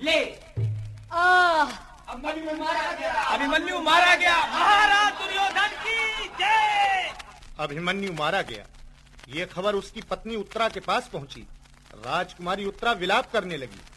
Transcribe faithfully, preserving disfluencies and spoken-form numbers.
ले अभिमन्यु मारा गया, अभिमन्यु मारा गया, महाराज दुर्योधन की जय। अभिमन्यु मारा गया, ये खबर उसकी पत्नी उत्तरा के पास पहुंची। राजकुमारी उत्तरा विलाप करने लगी।